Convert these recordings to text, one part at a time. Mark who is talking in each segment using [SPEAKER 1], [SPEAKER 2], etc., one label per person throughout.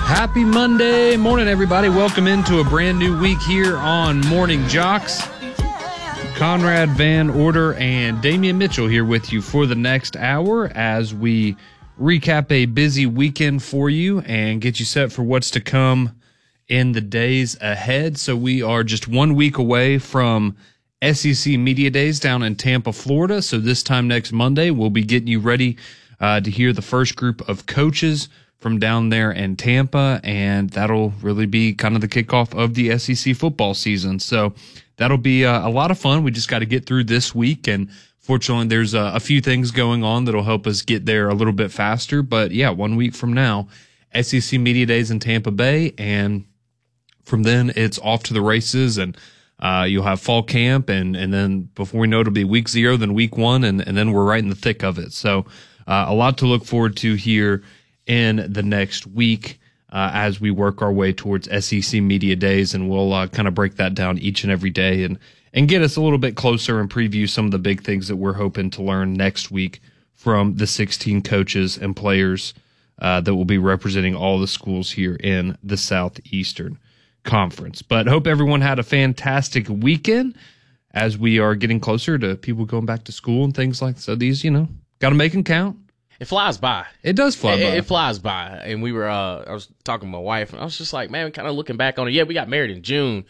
[SPEAKER 1] Happy Monday morning, everybody. Welcome into a brand new week here on Morning Jocks. Conrad Van Order and Damian Mitchell here with you for the next hour as we recap a busy weekend for you and get you set for what's to come in the days ahead. So we are just 1 week away from SEC Media Days down in Tampa, Florida. So this time next Monday, we'll be getting you ready to hear the first group of coaches from down there in Tampa, and that'll really be kind of the kickoff of the SEC football season. So that'll be a lot of fun. We just got to get through this week, and fortunately there's a few things going on that'll help us get there a little bit faster. But yeah, 1 week from now, SEC Media Days in Tampa Bay, and from then it's off to the races, and you'll have fall camp, and then before we know it, it'll be week 0, then week 1, and then we're right in the thick of it. So a lot to look forward to here in the next week as we work our way towards SEC Media Days, and we'll kind of break that down each and every day and get us a little bit closer and preview some of the big things that we're hoping to learn next week from the 16 coaches and players that will be representing all the schools here in the Southeastern Conference. But hope everyone had a fantastic weekend as we are getting closer to people going back to school and things like that. So these, got to make them count.
[SPEAKER 2] It flies by.
[SPEAKER 1] It does fly by.
[SPEAKER 2] It flies by. And we were, I was talking to my wife, and I was just like, man, kind of looking back on it. Yeah, we got married in June,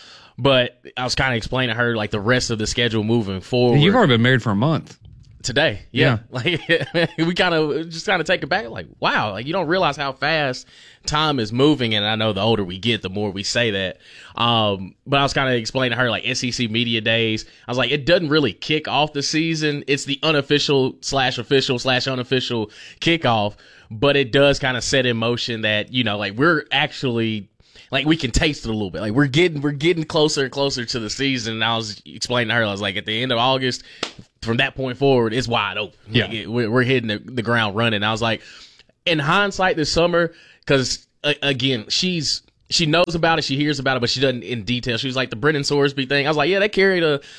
[SPEAKER 2] but I was kind of explaining to her, like, the rest of the schedule moving forward.
[SPEAKER 1] You've already been married for a month.
[SPEAKER 2] Today, yeah. Like, we kind of take it back, like, wow, like, you don't realize how fast time is moving, and I know the older we get, the more we say that. But I was kind of explaining to her, like, SEC Media Days. I was like, it doesn't really kick off the season. It's the unofficial / official / unofficial kickoff, but it does kind of set in motion that, like, we're actually, like, we can taste it a little bit. Like, we're getting closer and closer to the season. And I was explaining to her, I was like, at the end of August, from that point forward, it's wide open.
[SPEAKER 1] Yeah.
[SPEAKER 2] Like, we're hitting the ground running. I was like, in hindsight this summer, because, again, she knows about it, she hears about it, but she doesn't in detail. She was like, the Brennan Sorsby thing. I was like, yeah, they carried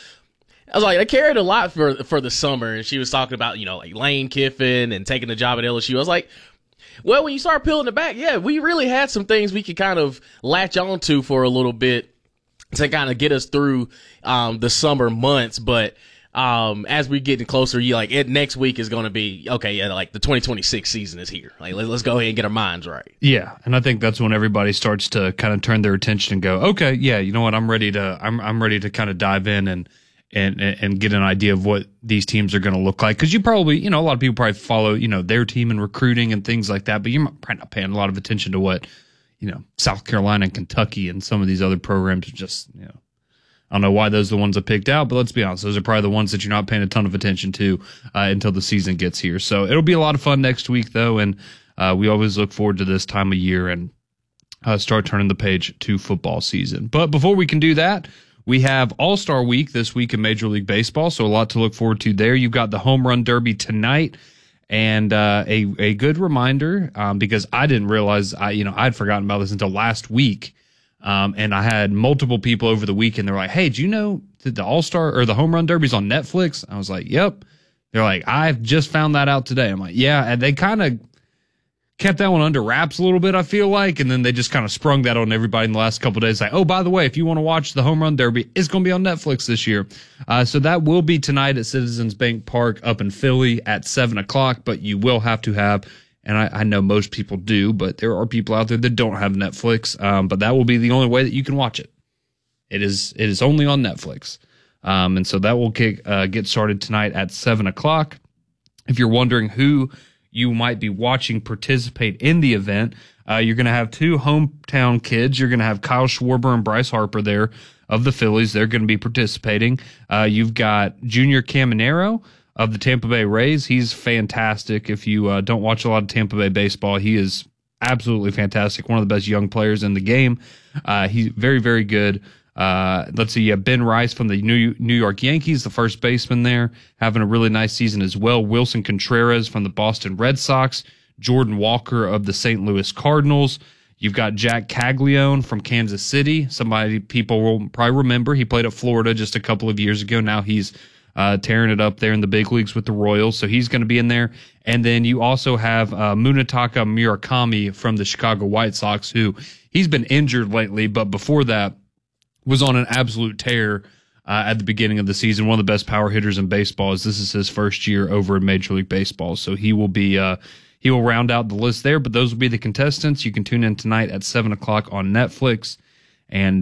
[SPEAKER 2] a lot for the summer. And she was talking about, like, Lane Kiffin and taking the job at LSU. I was like, well, when you start peeling it back, yeah, we really had some things we could kind of latch on to for a little bit to kind of get us through the summer months. But as we getting closer, next week is going to be, okay, yeah, like the 2026 season is here. Like, let's go ahead and get our minds right.
[SPEAKER 1] Yeah, and I think that's when everybody starts to kind of turn their attention and go, okay, yeah, you know what, I'm ready to kind of dive in and get an idea of what these teams are going to look like. Because you probably, a lot of people probably follow, their team and recruiting and things like that, but you're probably not paying a lot of attention to what, South Carolina and Kentucky and some of these other programs are just, I don't know why those are the ones I picked out, but let's be honest, those are probably the ones that you're not paying a ton of attention to until the season gets here. So it'll be a lot of fun next week, though, and we always look forward to this time of year and start turning the page to football season. But before we can do that, we have All-Star Week this week in Major League Baseball, so a lot to look forward to there. You've got the Home Run Derby tonight, and a good reminder because I didn't realize I'd forgotten about this until last week. And I had multiple people over the weekend. They're like, hey, do you know that the All-Star or the Home Run Derby's on Netflix? I was like, yep. They're like, I've just found that out today. I'm like, yeah. And they kind of kept that one under wraps a little bit, I feel like. And then they just kind of sprung that on everybody in the last couple of days. Like, oh, by the way, if you want to watch the Home Run Derby, it's going to be on Netflix this year. So that will be tonight at Citizens Bank Park up in Philly at 7:00. But you will have to have, and I know most people do, but there are people out there that don't have Netflix. But that will be the only way that you can watch it. It is only on Netflix. And so that will get started tonight at 7:00. If you're wondering who you might be watching participate in the event, you're going to have two hometown kids. You're going to have Kyle Schwarber and Bryce Harper there of the Phillies. They're going to be participating. You've got Junior Caminero of the Tampa Bay Rays. He's fantastic. If you don't watch a lot of Tampa Bay baseball, he is absolutely fantastic. One of the best young players in the game. He's very, very good. Let's see, you have Ben Rice from the New York Yankees, the first baseman there, having a really nice season as well. Wilson Contreras from the Boston Red Sox. Jordan Walker of the St. Louis Cardinals. You've got Jack Caglione from Kansas City, somebody people will probably remember. He played at Florida just a couple of years ago. Now he's tearing it up there in the big leagues with the Royals. So he's going to be in there. And then you also have Munetaka Murakami from the Chicago White Sox, who he's been injured lately, but before that was on an absolute tear at the beginning of the season. One of the best power hitters in baseball. This is his first year over in Major League Baseball. So he will be he will round out the list there, but those will be the contestants. You can tune in tonight at 7 o'clock on Netflix. And,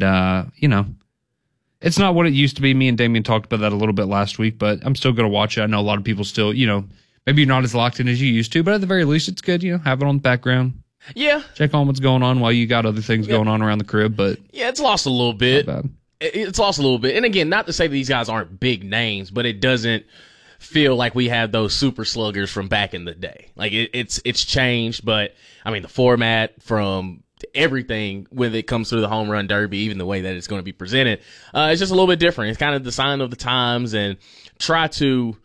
[SPEAKER 1] it's not what it used to be. Me and Damien talked about that a little bit last week, but I'm still going to watch it. I know a lot of people still, maybe you're not as locked in as you used to, but at the very least, it's good, have it on the background.
[SPEAKER 2] Yeah.
[SPEAKER 1] Check on what's going on while you got other things going on around the crib, but.
[SPEAKER 2] Yeah, it's lost a little bit. It's lost a little bit. And again, not to say that these guys aren't big names, but it doesn't feel like we have those super sluggers from back in the day. Like it's changed, but I mean, the format from everything when it comes to the home run derby, even the way that it's going to be presented, it's just a little bit different. It's kind of the sign of the times, and try to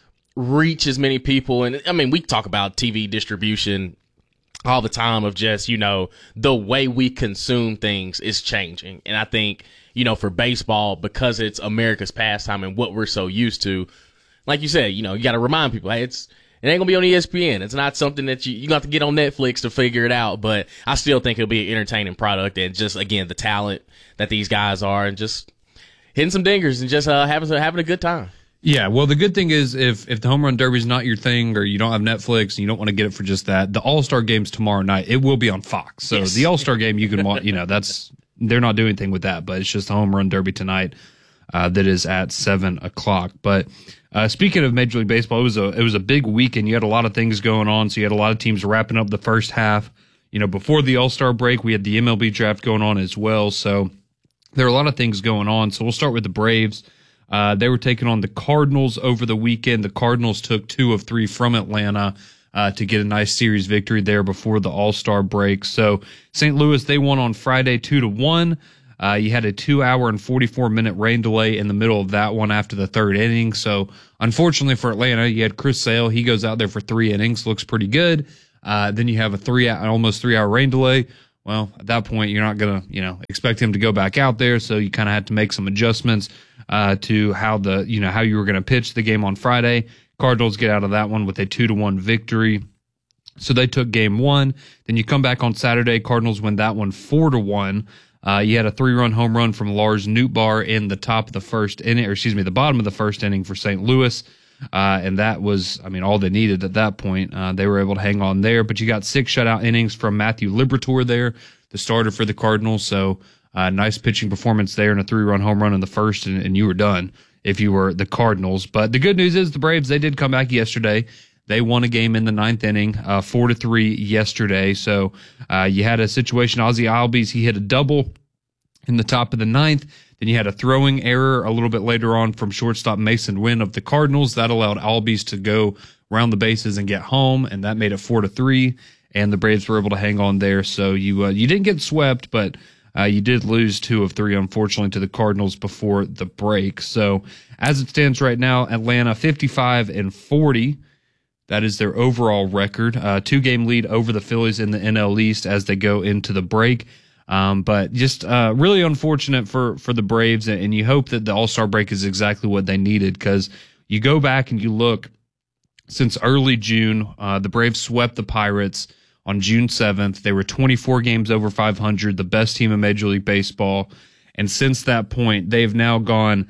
[SPEAKER 2] reach as many people. And I mean, we talk about TV distribution all the time of just, the way we consume things is changing. And I think, for baseball, because it's America's pastime and what we're so used to, like you said, you got to remind people, hey, it ain't gonna be on ESPN. It's not something that you got to get on Netflix to figure it out. But I still think it'll be an entertaining product, and just again the talent that these guys are, and just hitting some dingers and just having a good time.
[SPEAKER 1] Yeah, well, the good thing is if the home run derby is not your thing, or you don't have Netflix and you don't want to get it for just that, the All-Star game's tomorrow night. It will be on Fox. So yes. The All-Star game you can watch. They're not doing anything with that, but it's just the home run derby tonight. That is at 7 o'clock. But speaking of Major League Baseball, it was a big weekend. You had a lot of things going on. So you had a lot of teams wrapping up the first half. Before the All-Star break, we had the MLB draft going on as well. So there are a lot of things going on. So we'll start with the Braves. They were taking on the Cardinals over the weekend. The Cardinals took 2 of 3 from Atlanta to get a nice series victory there before the All-Star break. So St. Louis, they won on Friday 2-1. You had a 2-hour and 44-minute rain delay in the middle of that one after the third inning. So, unfortunately for Atlanta, you had Chris Sale. He goes out there for 3 innings, looks pretty good. Then you have almost 3-hour rain delay. Well, at that point, you're not going to, expect him to go back out there. So you kind of had to make some adjustments to how how you were going to pitch the game on Friday. Cardinals get out of that one with a 2-1 victory. So they took game 1. Then you come back on Saturday. Cardinals win that one 4-1. You had a 3-run home run from Lars Nootbaar in the the bottom of the first inning for St. Louis. And that was, all they needed at that point. They were able to hang on there, but you got 6 shutout innings from Matthew Liberatore there, the starter for the Cardinals. So, nice pitching performance there and a 3-run home run in the first, and you were done if you were the Cardinals. But the good news is the Braves, they did come back yesterday. They won a game in the 9th inning, 4-3 yesterday. So you had a situation, Ozzie Albies, he hit a double in the top of the 9th. Then you had a throwing error a little bit later on from shortstop Mason Wynn of the Cardinals. That allowed Albies to go around the bases and get home, and that made it 4-3. And the Braves were able to hang on there. So you didn't get swept, but you did lose 2 of 3, unfortunately, to the Cardinals before the break. So as it stands right now, Atlanta 55-40. That is their overall record. 2-game lead over the Phillies in the NL East as they go into the break. But just really unfortunate for the Braves, and you hope that the All-Star break is exactly what they needed, because you go back and you look, since early June, the Braves swept the Pirates on June 7th. They were 24 games over 500, the best team in Major League Baseball. And since that point, they've now gone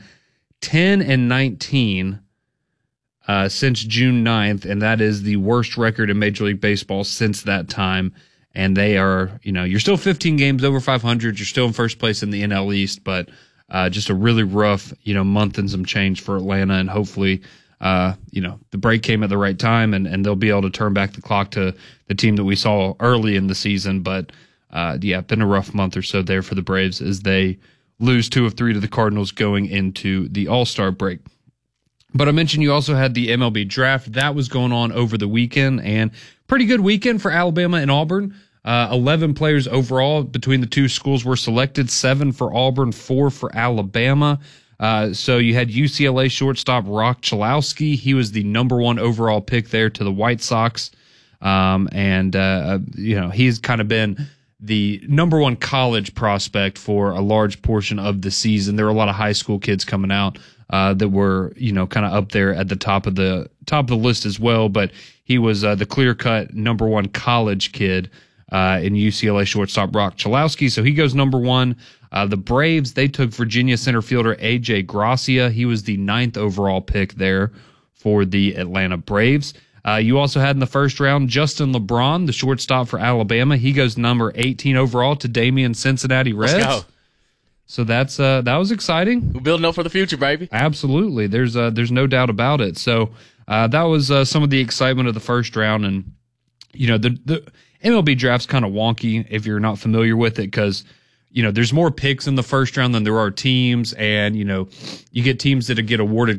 [SPEAKER 1] 10-19 since June 9th, and that is the worst record in Major League Baseball since that time. And they are, you're still 15 games over 500. You're still in first place in the NL East, but just a really rough, month and some change for Atlanta. And hopefully, the break came at the right time, and they'll be able to turn back the clock to the team that we saw early in the season. But, been a rough month or so there for the Braves as they lose 2 of 3 to the Cardinals going into the All-Star break. But I mentioned you also had the MLB draft. That was going on over the weekend, and pretty good weekend for Alabama and Auburn. 11 players overall between the two schools were selected, 7 for Auburn, 4 for Alabama. So you had UCLA shortstop Rock Chalowski. He was the number 1 overall pick there to the White Sox. He's kind of been the number one college prospect for a large portion of the season. There were a lot of high school kids coming out that were, kind of up there at the top of the list as well. But he was the clear-cut number one college kid in UCLA shortstop Brock Chalowski. So he goes number one. The Braves, they took Virginia center fielder A.J. Gracia. He was the 9th overall pick there for the Atlanta Braves. You also had in the first round Justin LeBron, the shortstop for Alabama. He goes number 18 overall to Damian Cincinnati Reds.
[SPEAKER 2] Let's go.
[SPEAKER 1] So that was exciting.
[SPEAKER 2] We're building up for the future, baby.
[SPEAKER 1] Absolutely. There's no doubt about it. So that was some of the excitement of the first round. And, the MLB draft's kind of wonky if you're not familiar with it because, there's more picks in the first round than there are teams. And, you get teams that get awarded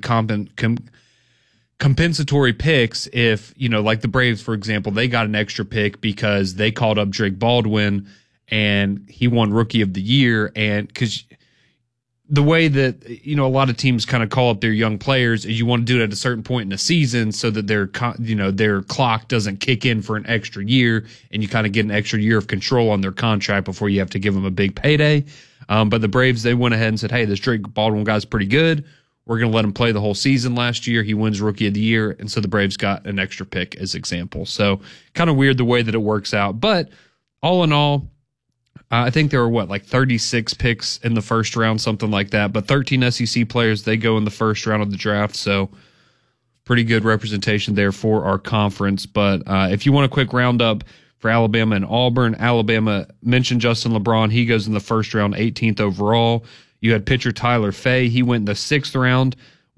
[SPEAKER 1] compensatory picks if, like the Braves, for example, they got an extra pick because they called up Drake Baldwin and he won Rookie of the Year. And because the way that, a lot of teams kind of call up their young players is you want to do it at a certain point in the season so that their clock doesn't kick in for an extra year and you kind of get an extra year of control on their contract before you have to give them a big payday. But the Braves, they went ahead and said, hey, this Drake Baldwin guy's pretty good. We're going to let him play the whole season last year. He wins Rookie of the Year, and so the Braves got an extra pick as example. So kind of weird the way that it works out. But all in all, I think there were, 36 picks in the first round, something like that. But 13 SEC players, they go in the first round of the draft. So pretty good representation there for our conference. But if you want a quick roundup for Alabama and Auburn, Alabama mentioned Justin LeBron. He goes in the first round, 18th overall. You had pitcher Tyler Fay. He went in the 6th round,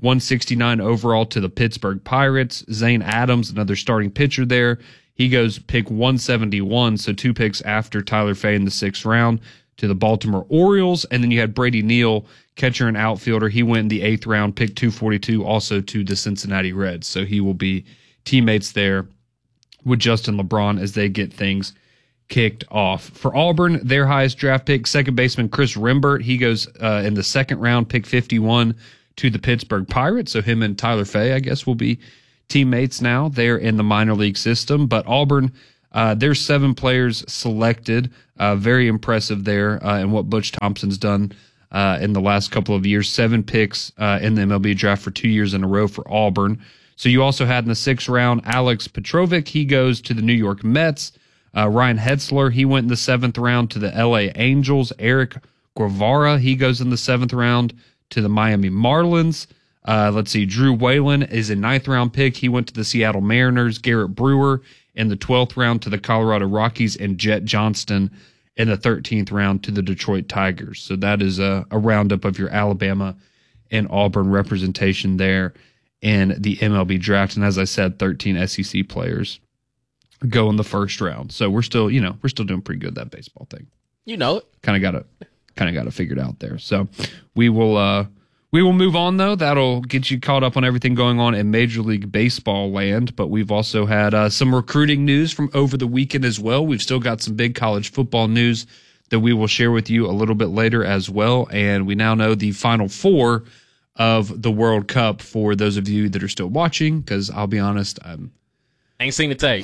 [SPEAKER 1] 169 overall to the Pittsburgh Pirates. Zane Adams, another starting pitcher there. He goes pick 171, so 2 picks after Tyler Fay in the 6th round to the Baltimore Orioles. And then you had Brady Neal, catcher and outfielder. He went in the 8th round, pick 242, also to the Cincinnati Reds. So he will be teammates there with Justin LeBron as they get things kicked off. For Auburn, their highest draft pick, second baseman Chris Rimbert. He goes in the 2nd round, pick 51 to the Pittsburgh Pirates. So him and Tyler Fay, I guess, will be teammates now. They're in the minor league system. But Auburn, there's 7 players selected. Very impressive there in what Butch Thompson's done in the last couple of years. 7 picks in the MLB draft for 2 years in a row for Auburn. So you also had in the 6th round Alex Petrovic. He goes to the New York Mets. Ryan Hetzler, he went in the 7th round to the LA Angels. Eric Guevara, he goes in the 7th round to the Miami Marlins. Let's see, Drew Whalen is a 9th round pick. He went to the Seattle Mariners. Garrett Brewer in the 12th round to the Colorado Rockies, and Jet Johnston in the 13th round to the Detroit Tigers. So that is a roundup of your Alabama and Auburn representation there in the MLB draft. And as I said, 13 SEC players go in the first round. So we're still doing pretty good at that baseball thing. Kind of got it figured out there. So we will move on though. That'll get you caught up on everything going on in Major League Baseball land. But we've also had some recruiting news from over the weekend as well. We've still got some big college football news that we will share with you a little bit later as well. And we now know the Final Four of the World Cup for those of you that are still watching, because I'll be honest,
[SPEAKER 2] ain't seen the tape.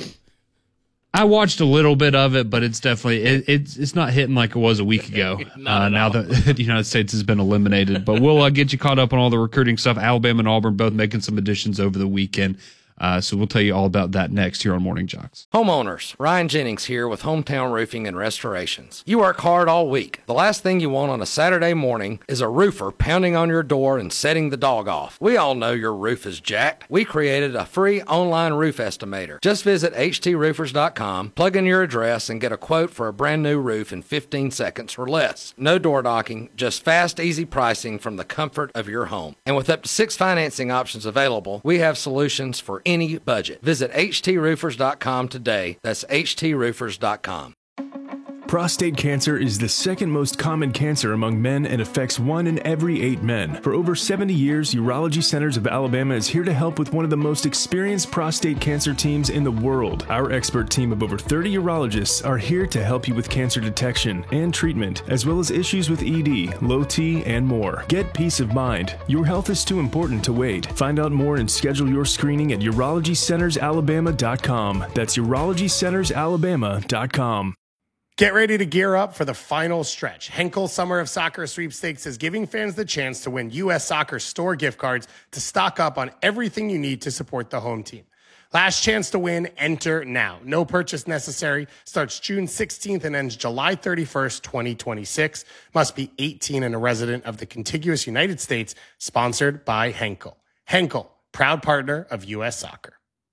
[SPEAKER 1] I watched a little bit of it, but it's definitely it's not hitting like it was a week ago. Now that the United States has been eliminated, but we'll get you caught up on all the recruiting stuff. Alabama and Auburn both making some additions over the weekend. So we'll tell you all about that next here on Morning Jocks.
[SPEAKER 3] Homeowners, Ryan Jennings here with Hometown Roofing and Restorations. You work hard all week. The last thing you want on a Saturday morning is a roofer pounding on your door and setting the dog off. We all know your roof is jacked. We created a free online roof estimator. Just visit htsroofers.com, plug in your address, and get a quote for a brand new roof in 15 seconds or less. No door knocking, just fast, easy pricing from the comfort of your home. And with up to 6 financing options available, we have solutions for any budget. Visit htsroofers.com today. That's htsroofers.com.
[SPEAKER 4] Prostate cancer is the second most common cancer among men and affects 1 in every 8 men. For over 70 years, Urology Centers of Alabama is here to help with one of the most experienced prostate cancer teams in the world. Our expert team of over 30 urologists are here to help you with cancer detection and treatment, as well as issues with ED, low T, and more. Get peace of mind. Your health is too important to wait. Find out more and schedule your screening at urologycentersalabama.com. That's urologycentersalabama.com.
[SPEAKER 5] Get ready to gear up for the final stretch. Henkel Summer of Soccer Sweepstakes is giving fans the chance to win U.S. Soccer store gift cards to stock up on everything you need to support the home team. Last chance to win, enter now. No purchase necessary. Starts June 16th and ends July 31st, 2026. Must be 18 and a resident of the contiguous United States. Sponsored by Henkel. Henkel, proud partner of U.S. Soccer.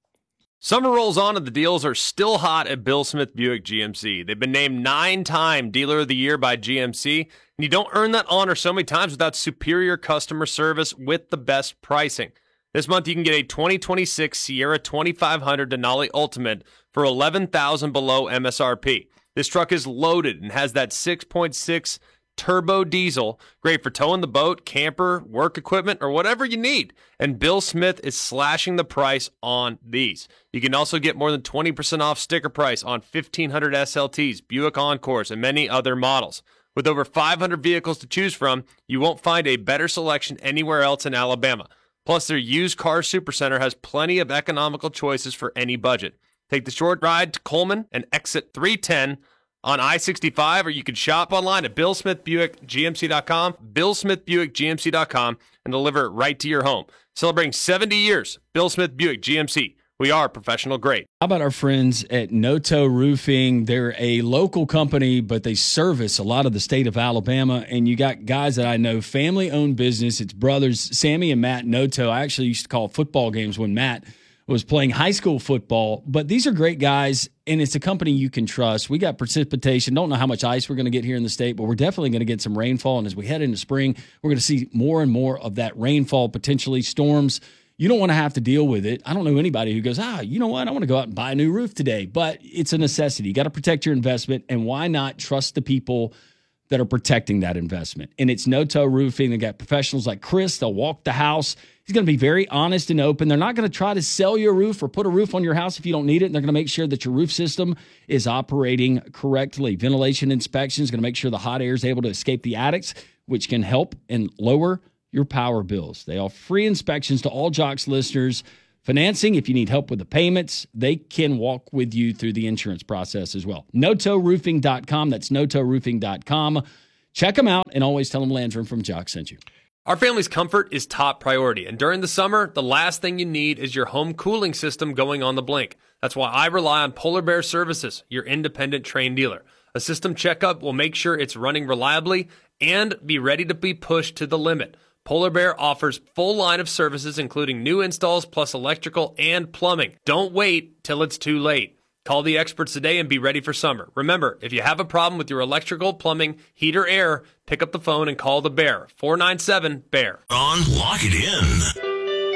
[SPEAKER 6] Summer rolls on and the deals are still hot at Bill Smith Buick GMC. They've been named 9-time Dealer of the Year by GMC, and you don't earn that honor so many times without superior customer service with the best pricing. This month you can get a 2026 Sierra 2500 Denali Ultimate for $11,000 below MSRP. This truck is loaded and has that 6.6 turbo diesel, great for towing the boat, camper, work equipment, or whatever you need. And Bill Smith is slashing the price on these. You can also get more than 20% off sticker price on 1,500 SLTs, Buick Encores, and many other models. With over 500 vehicles to choose from, you won't find a better selection anywhere else in Alabama. Plus, their used car supercenter has plenty of economical choices for any budget. Take the short ride to Coleman and exit 310 on I-65, or you can shop online at BillSmithBuickGMC.com, BillSmithBuickGMC.com, and deliver it right to your home. Celebrating 70 years, Bill Smith Buick GMC. We are professional grade.
[SPEAKER 7] How about our friends at Noto Roofing? They're a local company, but they service a lot of the state of Alabama. And you got guys that I know, family-owned business. It's brothers, Sammy and Matt Noto. I actually used to call football games when Matt was playing high school football. But these are great guys, and it's a company you can trust. We got precipitation. Don't know how much ice we're going to get here in the state, but we're definitely going to get some rainfall. And as we head into spring, we're going to see more and more of that rainfall, potentially storms. You don't want to have to deal with it. I don't know anybody who goes, you know what? I want to go out and buy a new roof today. But it's a necessity. You got to protect your investment. And why not trust the people that are protecting that investment? And it's Noto Roofing. They got professionals like Chris. They'll walk the house. He's going to be very honest and open. They're not going to try to sell you a roof or put a roof on your house if you don't need it. And they're going to make sure that your roof system is operating correctly. Ventilation inspection is going to make sure the hot air is able to escape the attics, which can help and lower your power bills. They offer free inspections to all Jocks listeners. Financing, if you need help with the payments, they can walk with you through the insurance process as well. NotoRoofing.com. That's NotoRoofing.com. Check them out and always tell them Landrum from Jocks sent you.
[SPEAKER 6] Our family's comfort is top priority, and during the summer, the last thing you need is your home cooling system going on the blink. That's why I rely on Polar Bear Services, your independent Trane dealer. A system checkup will make sure it's running reliably and be ready to be pushed to the limit. Polar Bear offers full line of services, including new installs plus electrical and plumbing. Don't wait till it's too late. Call the experts today and be ready for summer. Remember, if you have a problem with your electrical, plumbing, heat, or air, pick up the phone and call the Bear. 497-BEAR.
[SPEAKER 8] Lock it in.